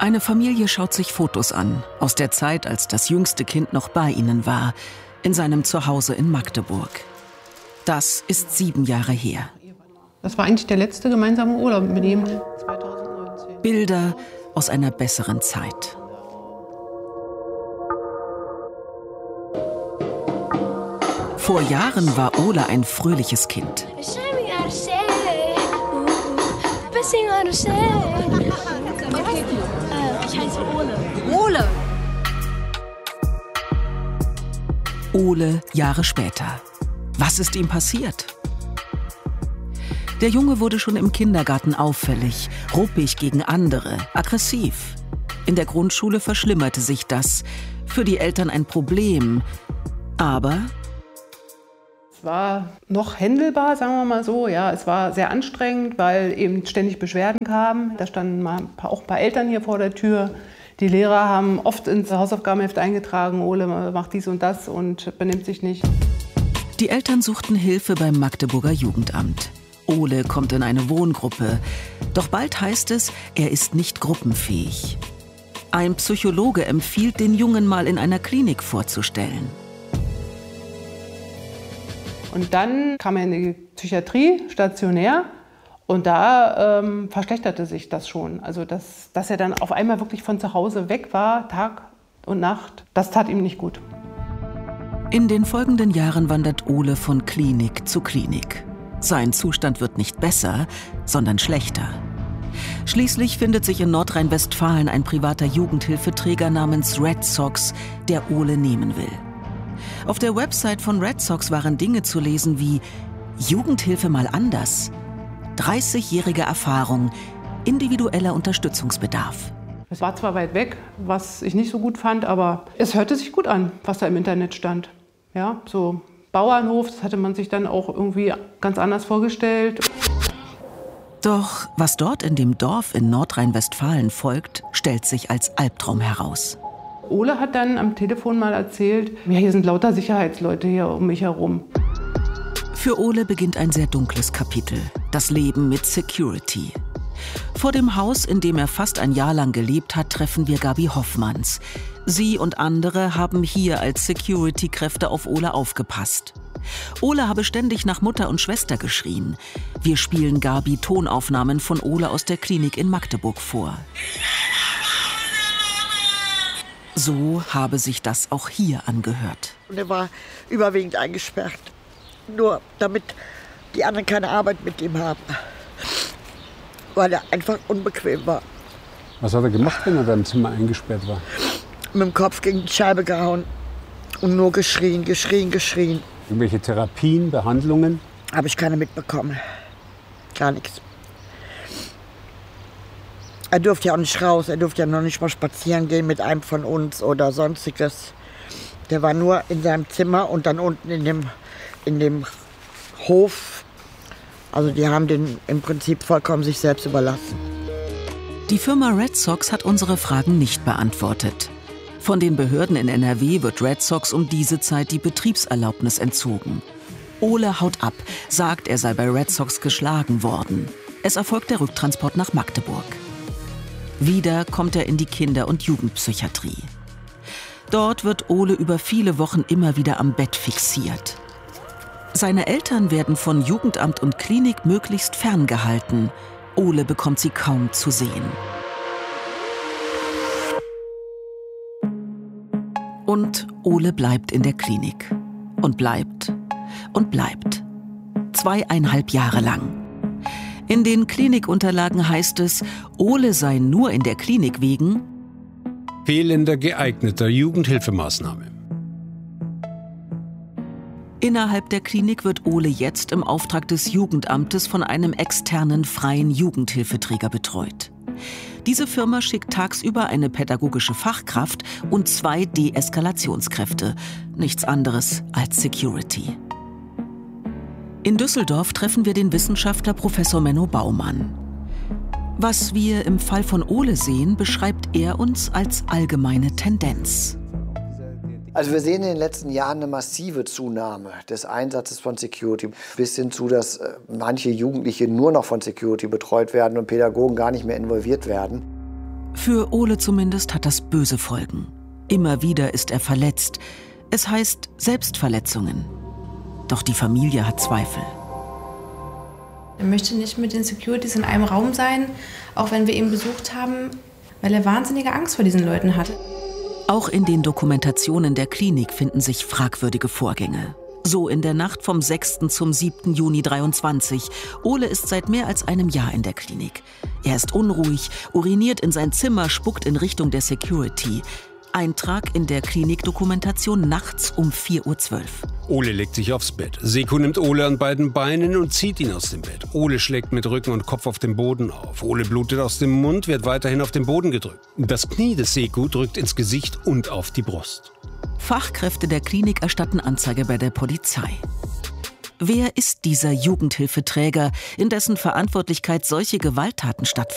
Eine Familie schaut sich Fotos an, aus der Zeit, als das jüngste Kind noch bei ihnen war, in seinem Zuhause in Magdeburg. Das ist 7 Jahre her. Das war eigentlich der letzte gemeinsame Urlaub mit ihm. 2019. Bilder aus einer besseren Zeit. Vor Jahren war Ole ein fröhliches Kind. Ich heiße Ole. Ole Jahre später. Was ist ihm passiert? Der Junge wurde schon im Kindergarten auffällig, ruppig gegen andere, aggressiv. In der Grundschule verschlimmerte sich das. Für die Eltern ein Problem. Aber es war noch händelbar, sagen wir mal so. Ja, es war sehr anstrengend, weil eben ständig Beschwerden kamen. Da standen auch ein paar Eltern hier vor der Tür. Die Lehrer haben oft ins Hausaufgabenheft eingetragen, Ole macht dies und das und benimmt sich nicht. Die Eltern suchten Hilfe beim Magdeburger Jugendamt. Ole kommt in eine Wohngruppe. Doch bald heißt es, er ist nicht gruppenfähig. Ein Psychologe empfiehlt, den Jungen mal in einer Klinik vorzustellen. Und dann kam er in die Psychiatrie, stationär. Und da verschlechterte sich das schon. Also dass er dann auf einmal wirklich von zu Hause weg war, Tag und Nacht, das tat ihm nicht gut. In den folgenden Jahren wandert Ole von Klinik zu Klinik. Sein Zustand wird nicht besser, sondern schlechter. Schließlich findet sich in Nordrhein-Westfalen ein privater Jugendhilfeträger namens Red Sox, der Ole nehmen will. Auf der Website von Red Sox waren Dinge zu lesen wie Jugendhilfe mal anders, 30-jährige Erfahrung, individueller Unterstützungsbedarf. Es war zwar weit weg, was ich nicht so gut fand, aber es hörte sich gut an, was da im Internet stand. Ja, so Bauernhof, das hatte man sich dann auch irgendwie ganz anders vorgestellt. Doch was dort in dem Dorf in Nordrhein-Westfalen folgt, stellt sich als Albtraum heraus. Ole hat dann am Telefon mal erzählt, ja, hier sind lauter Sicherheitsleute hier um mich herum. Für Ole beginnt ein sehr dunkles Kapitel, das Leben mit Security. Vor dem Haus, in dem er fast ein Jahr lang gelebt hat, treffen wir Gabi Hoffmanns. Sie und andere haben hier als Security-Kräfte auf Ole aufgepasst. Ole habe ständig nach Mutter und Schwester geschrien. Wir spielen Gabi Tonaufnahmen von Ole aus der Klinik in Magdeburg vor. So habe sich das auch hier angehört. Und er war überwiegend eingesperrt. Nur damit die anderen keine Arbeit mit ihm haben. Weil er einfach unbequem war. Was hat er gemacht, wenn er da im Zimmer eingesperrt war? Mit dem Kopf gegen die Scheibe gehauen und nur geschrien. Irgendwelche Therapien, Behandlungen? Habe ich keine mitbekommen. Gar nichts. Er durfte ja auch nicht raus, er durfte ja noch nicht mal spazieren gehen mit einem von uns oder sonstiges. Der war nur in seinem Zimmer und dann unten in dem Hof. Also die haben den im Prinzip vollkommen sich selbst überlassen. Die Firma Red Sox hat unsere Fragen nicht beantwortet. Von den Behörden in NRW wird Red Sox um diese Zeit die Betriebserlaubnis entzogen. Ole haut ab, sagt, er sei bei Red Sox geschlagen worden. Es erfolgt der Rücktransport nach Magdeburg. Wieder kommt er in die Kinder- und Jugendpsychiatrie. Dort wird Ole über viele Wochen immer wieder am Bett fixiert. Seine Eltern werden von Jugendamt und Klinik möglichst ferngehalten. Ole bekommt sie kaum zu sehen. Und Ole bleibt in der Klinik. Und bleibt. 2,5 Jahre lang. In den Klinikunterlagen heißt es, Ole sei nur in der Klinik wegen fehlender geeigneter Jugendhilfemaßnahme. Innerhalb der Klinik wird Ole jetzt im Auftrag des Jugendamtes von einem externen freien Jugendhilfeträger betreut. Diese Firma schickt tagsüber eine pädagogische Fachkraft und 2 Deeskalationskräfte. Nichts anderes als Security. In Düsseldorf treffen wir den Wissenschaftler Professor Menno Baumann. Was wir im Fall von Ole sehen, beschreibt er uns als allgemeine Tendenz. Also wir sehen in den letzten Jahren eine massive Zunahme des Einsatzes von Security, bis hin zu, dass manche Jugendliche nur noch von Security betreut werden und Pädagogen gar nicht mehr involviert werden. Für Ole zumindest hat das böse Folgen. Immer wieder ist er verletzt. Es heißt Selbstverletzungen. Doch die Familie hat Zweifel. Er möchte nicht mit den Securities in einem Raum sein, auch wenn wir ihn besucht haben, weil er wahnsinnige Angst vor diesen Leuten hatte. Auch in den Dokumentationen der Klinik finden sich fragwürdige Vorgänge. So in der Nacht vom 6. zum 7. Juni 23. Ole ist seit mehr als einem Jahr in der Klinik. Er ist unruhig, uriniert in sein Zimmer, spuckt in Richtung der Security. Eintrag in der Klinikdokumentation nachts um 4:12 Uhr. Ole legt sich aufs Bett. Seko nimmt Ole an beiden Beinen und zieht ihn aus dem Bett. Ole schlägt mit Rücken und Kopf auf den Boden auf. Ole blutet aus dem Mund, wird weiterhin auf den Boden gedrückt. Das Knie des Seko drückt ins Gesicht und auf die Brust. Fachkräfte der Klinik erstatten Anzeige bei der Polizei. Wer ist dieser Jugendhilfeträger, in dessen Verantwortlichkeit solche Gewalttaten stattfinden?